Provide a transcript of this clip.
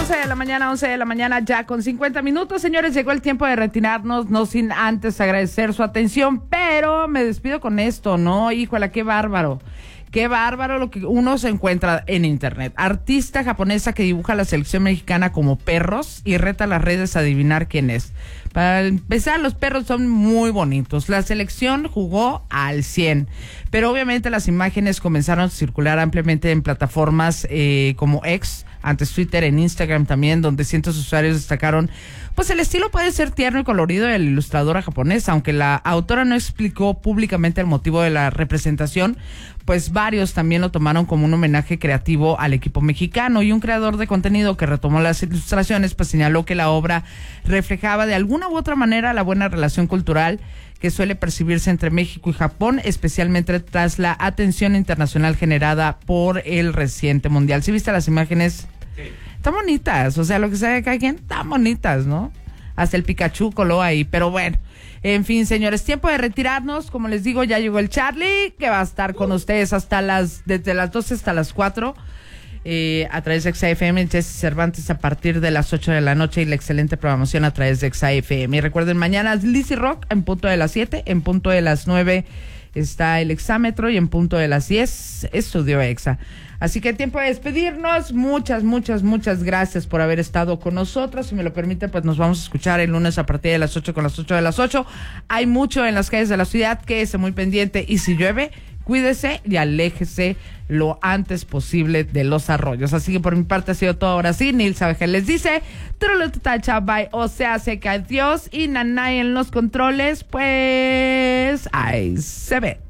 11 de la mañana, ya con 50 minutos. Señores, llegó el tiempo de retirarnos, no sin antes agradecer su atención, pero me despido con esto, ¿no? Híjole, qué bárbaro. Qué bárbaro lo que uno se encuentra en internet. Artista japonesa que dibuja a la selección mexicana como perros y reta a las redes a adivinar quién es. Para empezar, los perros son muy bonitos. La selección jugó al 100, pero obviamente las imágenes comenzaron a circular ampliamente en plataformas como X, antes Twitter, en Instagram también, donde cientos de usuarios destacaron, pues el estilo puede ser tierno y colorido de la ilustradora japonesa, aunque la autora no explicó públicamente el motivo de la representación, pues varios también lo tomaron como un homenaje creativo al equipo mexicano, y un creador de contenido que retomó las ilustraciones pues señaló que la obra reflejaba de alguna u otra manera la buena relación cultural que suele percibirse entre México y Japón, especialmente tras la atención internacional generada por el reciente mundial. ¿Sí viste las imágenes? Sí. Están bonitas, o sea, lo que se ve de cada quien, están bonitas, ¿no? Hasta el Pikachu coló ahí, pero bueno. En fin, señores, tiempo de retirarnos. Como les digo, ya llegó el Charlie, que va a estar con ustedes desde las 12 hasta las 4. A través de XAFM, Jesse Cervantes a partir de las 8 de la noche y la excelente programación a través de XAFM. Y recuerden, mañana es Lizzy Rock en punto de las 7, en punto de las 9 está el exámetro y en punto de las 10 Estudio Exa. Así que tiempo de despedirnos. Muchas gracias por haber estado con nosotros. Si me lo permite, pues nos vamos a escuchar el lunes a partir de las 8 con las 8 de las 8. Hay mucho en las calles de la ciudad, quédese muy pendiente y si llueve, cuídese y aléjese lo antes posible de los arroyos. Así que por mi parte ha sido todo ahora sí. Nilsa Vejel les dice Trulutacha, bye, o sea, se que adiós, y Nanay en los controles, pues ahí se ve.